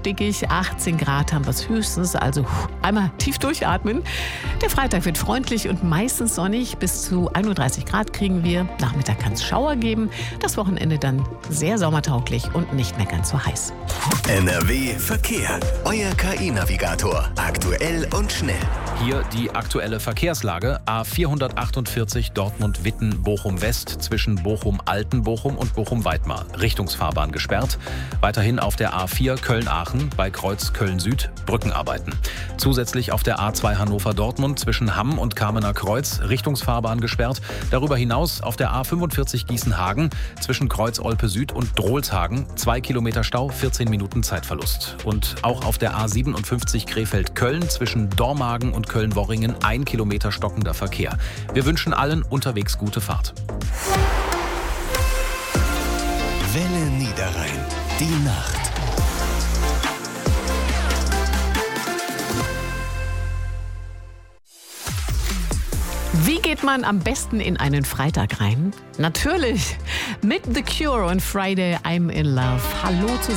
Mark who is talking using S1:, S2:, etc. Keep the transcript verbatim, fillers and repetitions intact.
S1: stickig. achtzehn Grad haben wir es höchstens, also einmal tief durchatmen. Der Freitag wird freundlich und meistens sonnig. Bis zu einunddreißig Grad kriegen wir. Nachmittag kann es Schauer geben. Das Wochenende dann sehr sommertauglich und nicht mehr ganz so heiß.
S2: N R W Verkehr. Euer K I-Navigator. Aktuell und schnell.
S3: Hier die aktuelle Verkehrslage. A vierhundertachtundvierzig Dortmund-Witten-Bochum-West zwischen Bochum-Altenbochum und Bochum-Weidmar. Richtungsfahrbahn gesperrt. Weiterhin auf der A vier Köln-Aachen bei Kreuz Köln-Süd Brückenarbeiten. Zusätzlich auf der A zwei Hannover-Dortmund zwischen Hamm und Kamener Kreuz Richtungsfahrbahn gesperrt. Darüber hinaus auf der A fünfundvierzig Gießen-Hagen zwischen Kreuz-Olpe-Süd und Drohlshagen zwei Kilometer Stau, vierzehn Minuten Zeitverlust. Und auch auf der A siebenundfünfzig Krefeld-Köln zwischen Dormagen und Köln-Worringen ein Kilometer stockender Verkehr. Wir wünschen allen unterwegs gute Fahrt.
S2: Welle Niederrhein. Die Nacht.
S1: Wie geht man am besten in einen Freitag rein? Natürlich mit The Cure und Friday I'm in Love. Hallo zusammen.